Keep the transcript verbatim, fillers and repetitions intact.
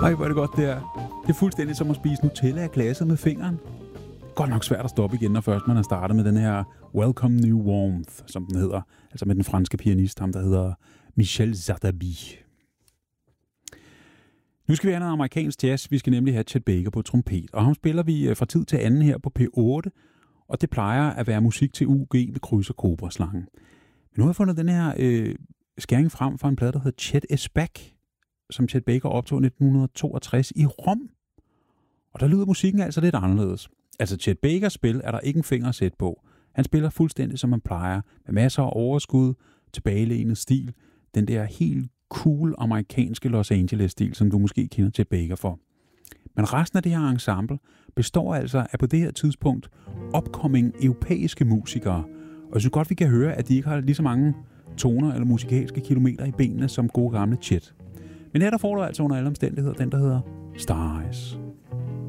Ej, hvor er det godt, det er. Det er fuldstændig som at spise Nutella af glasset med fingeren. Godt nok svært at stoppe igen, når først man har startet med den her Welcome New Warmth, som den hedder. Altså med den franske pianist, ham der hedder Michel Zadabi. Nu skal vi have noget amerikansk jazz. Vi skal nemlig have Chet Baker på trompet. Og ham spiller vi fra tid til anden her på P otte. Og det plejer at være musik til U G med kryds- og kobraslangen. Men nu har jeg fundet den her øh, skæring frem fra en plade, der hedder Chet is Back, som Chet Baker optog nitten toogtres i Rom. Og der lyder musikken altså lidt anderledes. Altså Chet Bakers spil er der ikke en finger at sætte på. Han spiller fuldstændig som man plejer, med masser af overskud, tilbagelænet stil, den der helt cool amerikanske Los Angeles-stil, som du måske kender Chet Baker for. Men resten af det her ensemble består altså af på det her tidspunkt upcoming europæiske musikere. Og jeg synes godt, vi kan høre, at de ikke har lige så mange toner eller musikalske kilometer i benene som gode gamle Chet. Men her der får du altså under alle omstændigheder den, der hedder Stars.